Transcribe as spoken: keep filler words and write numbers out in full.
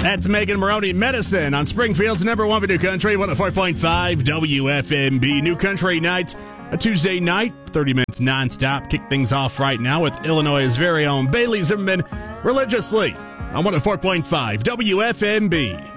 That's Megan Maroney, Medicine, on Springfield's number one for New Country, one oh four point five W F M B. New Country Nights, a Tuesday night, thirty minutes nonstop. Kick things off right now with Illinois' very own Bailey Zimmerman, Religiously, on one oh four point five W F M B.